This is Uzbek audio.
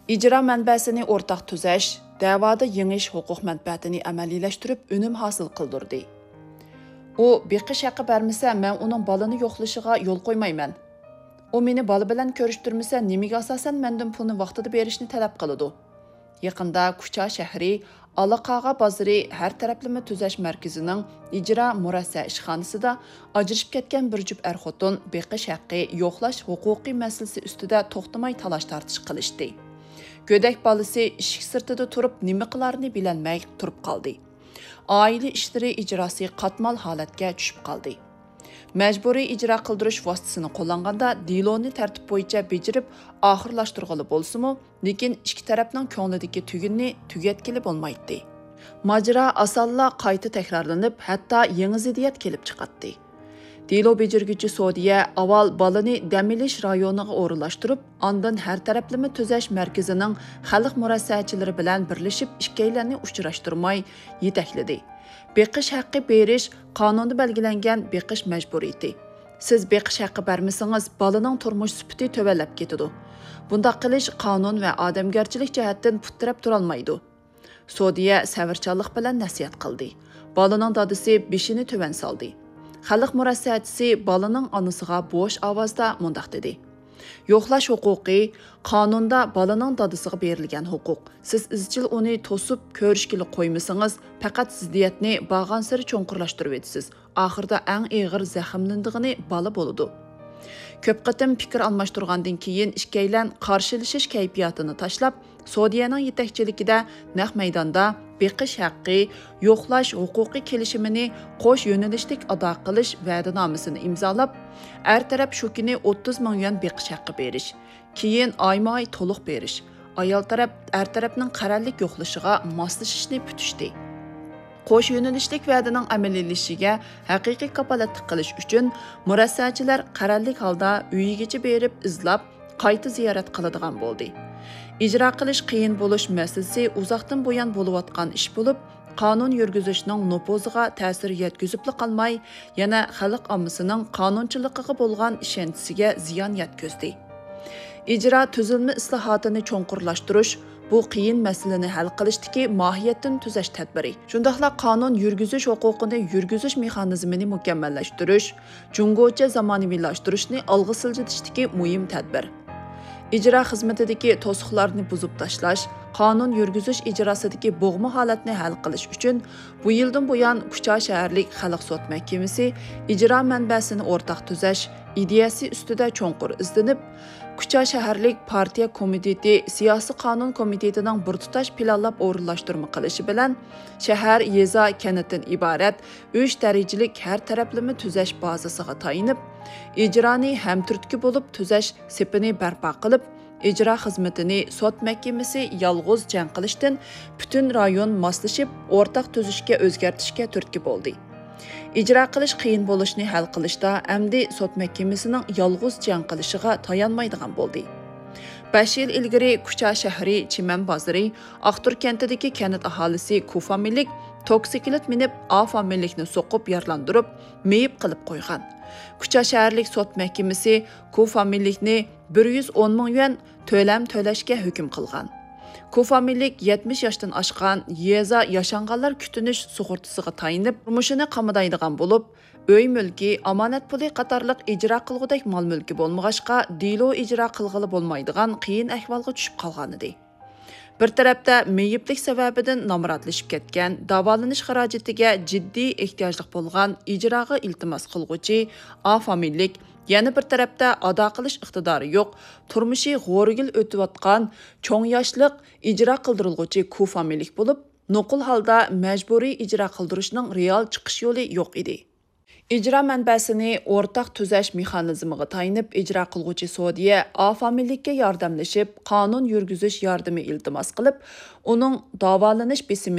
İcra mənbəsini ortaq tüzəş, davada yeniş hüquq mənbəətini əməliləşdirib önüm hasıl qıldırdı. O, beqiş haqqı bərməsə, mən onun balını yoxlaşığa yol qoymayman. O, meni balı bilan görüşdürməsə, nimiga asasən məndən pulni vaqtida berishni tələb qılıdı. Yaqında Kucha shahri Alaqağa bazarı hər tərəfləmə tüzəş mərkəzinin icra murassa ishxonasida ajrashib ketgan bir jup er-xotin beqish haqqı yo'qlash huquqiy masalasi ustida to'xtamay talash tartish qilishdi. Gödək balası ishik sirtida turib nima qilarini bilolmay turib qoldi. Oila ishlari ijrosi qatmal holatga tushib qoldi. Majburiy ijro qildirish vositasini qo'llanganda deloni tartib bo'yicha bejirib oxirlashtirg'ili bo'lsa-mu, lekin ikki tarafning ko'nglidagi tugunni tugatkili bo'lmaydi. Majra asalla qayta takrorlanib, hatto yangi ziddiyat kelib chiqatdi. Delo bejirgüchi Sodiya avval balani damilish rayoniga o'rinlashtirib, ondan har taraflama tuzash markazining xalq murassachilari bilan birlashib ikkilarni uchrashtirmay yetakladi. Beqish haqqi berish qonunda belgilangan beqish majburiyati. Siz beqish haqqi bermasangiz, balaning turmush sifati tövallab ketadi. Bunda qilish qonun va odamgarchilik jihatdan putirab turolmaydi. Sodiya savrchanlik bilan nasihat qildi. Balaning dadisi beshini tövan soldi. Xalq murassachisi balaning onasiga bo'sh ovozda mundaq dedi. Yo'qlash huquqi qonunda balaning dadisiga berilgan huquq. Siz izchil uni to'sib ko'rishkili qo'ymasangiz, faqat ziddiyatni bag'an sari cho'nqurlashtirib etasiz. Oxirida eng og'ir zaxmlandig'ini bala bo'ladi. Ko'p qatim fikr almashtirgandan keyin ikkilan qarshilashish kayfiyatini tashlab, Sodiyaning yetakchiligida naq maydonda beqish haqqi, yo'qlash huquqiy kelishimini qo'sh yo'nalishlik ado qilish va'danomasini imzolab, er taraf shu kuni 30 ming yuan beqish haqqi berish, keyin oyma-oy to'liq berish, ayol taraf er tarafning qarorlik yo'qlashiga moslashishni kutishdi. Qo'sh yo'nalishlik va'daning amaliylashishga haqiqiy kapolatlik qilish uchun murassachilar qarorlik holda uyigacha berib izlab, qayta ziyorat qiladigan bo'ldi. İcra qilish qiyin bo'lish masalasi uzoqdan buyon bo'layotgan ish bo'lib, qonun yurgizishning nupuziga ta'sir yetkazibli qolmay, yana xalq ommasining qonunchiligiga bo'lgan ishonchiga ziyon yetkazdi. İcra tuzilma islohotini cho'nqurlashtirish bu qiyin masalani hal qilishdagi mohiyatdan tuzash tadbiri. Shundaqla qonun yurgizish huquqini yurgizish mexanizmini mukammallashtirish, jungocha zamonaviylashtirish olg'a siljitishdagi muhim tadbir. İcra xizmatidagi to'siqlarni buzib tashlash, qonun yurgizish ijrosidagi bo'g'ma holatni hal qilish uchun bu yildan buyon Kucha shaharlik xalq sud mahkamasi ijro manbasini o'rtaq tuzash ideyasi ustida cho'nqur izlanib, Kucha shaharlik partiya komiteti siyosiy qonun komitetining bir tutash planlab o'rinlashtirma qilishi bilan shahar, yeza, kanatdan iborat 3 darajalik har taraflama tuzash bazasiga tayinib, ijroni ham turtki bo'lib tuzash sepini barpo qilib, ijro xizmatini sud mahkamasi yolg'iz jang qilishdan butun rayon moslashib, o'rtaq tuzishga o'zgartishga turtki bo'ldi. İcra qilish qiyin bo'lishni hal qilishda amdi sud mahkamasining yolg'iz jang qilishiga tayanmaydigan bo'ldi. 5 yil ilgari Kucha shahri Chiman bozori Aqtur kentidagi kanat aholisi Kufamillik toksiklet minib afamillikni so'qib yarlandirib, meyib qilib qo'ygan. Kucha shaharlik sud mahkamasi Kufamillikni 110 ming yuan to'lam to'lashga hukm qilgan. Kufamillik 70 yoshdan oshgan yeza yashanganlar kutinish sug'urtasiga tayinib, turmushini qamadaydigan bo'lib, uy mulki, omonat puli qatorliq ijro qilgudek mol mulki bo'lmag'achqa, delo ijro qilg'ili bo'lmaydigan qiyin ahvolga tushib qolgan edi. Bir tarafda meyiblik sababidan nomrodlashib ketgan, davolanish xarajatiga jiddiy ehtiyojli bo'lgan ijroga iltimos qilguvchi afamillik, yana bir tarafda ado qilish iqtidori yo'q, turmushi g'o'rgil o'tayotgan cho'ng yoshliq ijro qildirilguvchi kufamillik bo'lib, nuqul holda majburiy ijro qildirishning real chiqish yo'li yo'q edi. İcra mənbəsini ortaq tuzash mexanizmiga tayinib ijro qilguvchi Sodiya afamillikka yordamlashib, qonun yurgizish yordami iltimos qilib, uning davolanish besimi